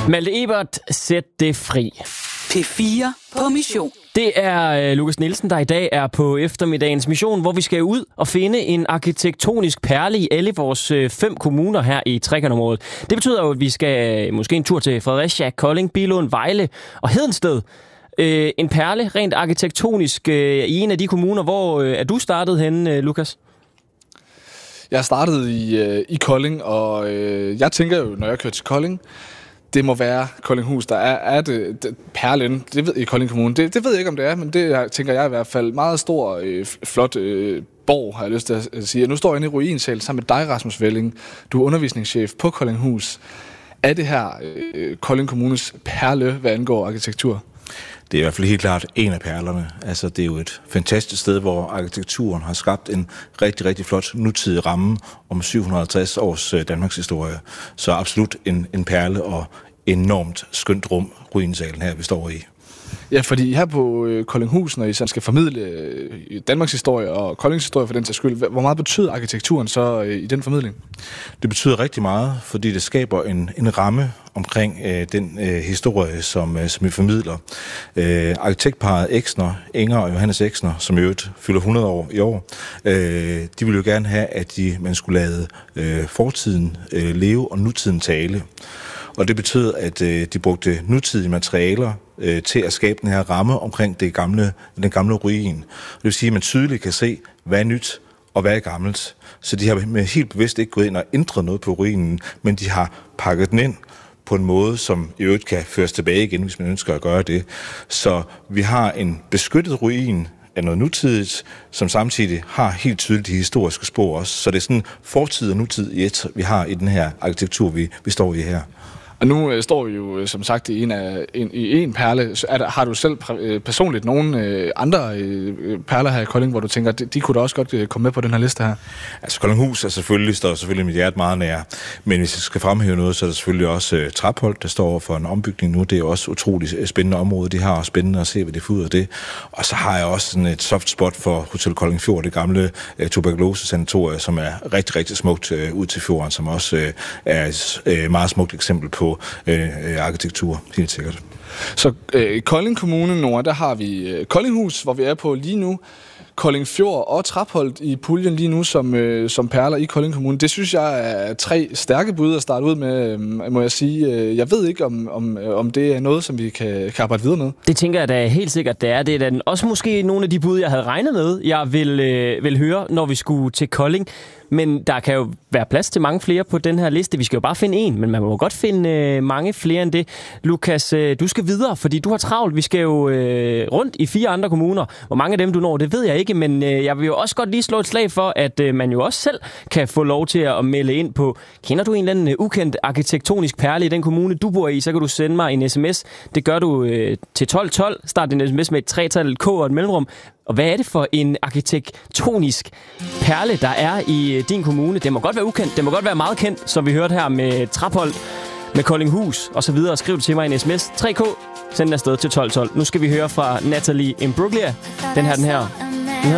Malte Ebert, sæt det fri. P4 på mission. Det er Lukas Nielsen, der i dag er på eftermiddagens mission, hvor vi skal ud og finde en arkitektonisk perle i alle vores 5 kommuner her i Trekantområdet. Det betyder jo, at vi skal måske en tur til Fredericia, Kolding, Billund, Vejle og Hedensted. En perle rent arkitektonisk i en af de kommuner. Hvor er du startet henne, Lukas? Jeg startede i Kolding, og jeg tænker jo, når jeg kører til Kolding, det må være Koldinghus, der er det perlen. Det ved i Kolding Kommune. Det ved jeg ikke, om det er, men det tænker jeg i hvert fald. Meget stor, flot borg, har jeg lyst til at sige. Nu står jeg inde i ruinsal sammen med dig, Rasmus Velling. Du er undervisningschef på Koldinghus. Er det her Kolding Kommunes perle, hvad angår arkitektur? Det er i hvert fald helt klart en af perlerne. Altså, det er jo et fantastisk sted, hvor arkitekturen har skabt en rigtig, rigtig flot nutidig ramme om 750 års Danmarks historie. Så absolut en perle og enormt skønt rum, ruinsalen her, vi står i. Ja, fordi her på Koldinghus, når I så skal formidle Danmarks historie og Koldings historie for den sags skyld, hvor meget betyder arkitekturen så i den formidling? Det betyder rigtig meget, fordi det skaber en ramme omkring den historie, som vi formidler. Arkitektparret Exner, Inger og Johannes Exner, som i øvrigt fylder 100 år i år, de ville jo gerne have, at man skulle lade fortiden leve og nutiden tale. Og det betød, at de brugte nutidige materialer til at skabe den her ramme omkring den gamle ruin. Det vil sige, at man tydeligt kan se, hvad er nyt og hvad er gammelt. Så de har helt bevidst ikke gået ind og ændret noget på ruinen, men de har pakket den ind på en måde, som i øvrigt kan føres tilbage igen, hvis man ønsker at gøre det. Så vi har en beskyttet ruin af noget nutidigt, som samtidig har helt tydeligt de historiske spor også. Så det er sådan fortid og nutid i et, vi har i den her arkitektur, vi står i her. Og nu står vi jo, som sagt, i en perle. Har du selv personligt nogle andre perler her i Kolding, hvor du tænker, de kunne da også godt komme med på den her liste her? Altså, Koldinghus står selvfølgelig mit hjerte meget nær. Men hvis jeg skal fremhæve noget, så er der selvfølgelig også Trapholt, der står for en ombygning nu. Det er også utroligt spændende område. De har også spændende at se, hvad det får ud af det. Og så har jeg også sådan et soft spot for Hotel Koldingfjord, det gamle tuberkulose-sanatorium, som er rigtig, rigtig smukt ud til fjorden, som også er et meget smukt eksempel på arkitektur, helt sikkert. Så i Kolding Kommune, Nord, der har vi Koldinghus, hvor vi er på lige nu, Koldingfjord og Trapholt i puljen lige nu som perler i Kolding Kommune. Det synes jeg er 3 stærke bud at starte ud med, må jeg sige. Jeg ved ikke, om det er noget, som vi kan arbejde videre med. Det tænker jeg da helt sikkert, det er. Det er da også måske nogle af de bud, jeg havde regnet med, jeg vil høre, når vi skulle til Kolding. Men der kan jo være plads til mange flere på den her liste. Vi skal jo bare finde en, men man må godt finde mange flere end det. Lukas, du skal videre, fordi du har travlt. Vi skal jo rundt i 4 andre kommuner. Hvor mange af dem du når, det ved jeg ikke, men jeg vil jo også godt lige slå et slag for, at man jo også selv kan få lov til at melde ind på, kender du en eller anden ukendt arkitektonisk perle i den kommune, du bor i, så kan du sende mig en sms. Det gør du til 1212. Start din sms med et 3-tal, K og et mellemrum. Og hvad er det for en arkitektonisk perle, der er i din kommune? Det må godt være ukendt, det må godt være meget kendt, som vi hørte her med Trapholt, med Koldinghus og så videre. Skriv det til mig i en sms. 3K, send den afsted til 1212. Nu skal vi høre fra Natalie Imbruglia. Den her.